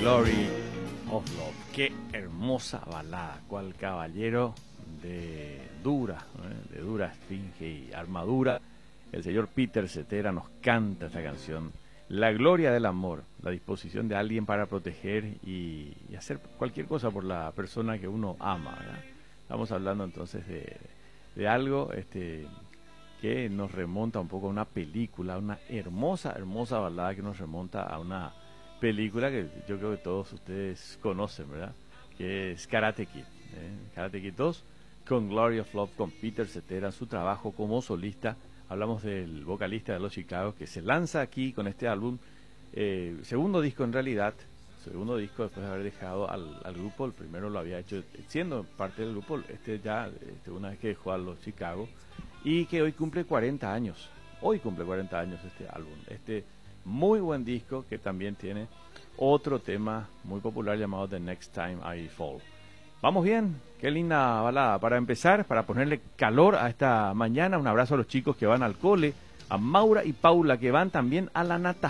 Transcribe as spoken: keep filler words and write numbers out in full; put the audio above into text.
Glory of Love. Qué hermosa balada. Cual caballero de dura, ¿eh? de dura esfinge y armadura. El señor Peter Cetera nos canta esta canción. La gloria del amor, la disposición de alguien para proteger y, y hacer cualquier cosa por la persona que uno ama, ¿verdad? Estamos hablando entonces de, de algo este, que nos remonta un poco a una película, una hermosa, hermosa balada que nos remonta a una película que yo creo que todos ustedes conocen, ¿verdad? Que es Karate Kid, ¿eh? Karate Kid dos, con Glory of Love, con Peter Cetera, su trabajo como solista. Hablamos del vocalista de los Chicago, que se lanza aquí con este álbum, eh, segundo disco en realidad, segundo disco después de haber dejado al, al grupo. El primero lo había hecho siendo parte del grupo, este ya, este, una vez que dejó a los Chicago, y que hoy cumple cuarenta años, hoy cumple cuarenta años este álbum, este muy buen disco que también tiene otro tema muy popular llamado The Next Time I Fall. Vamos bien, qué linda balada. Para empezar, para ponerle calor a esta mañana, un abrazo a los chicos que van al cole, a Maura y Paula que van también a la natación.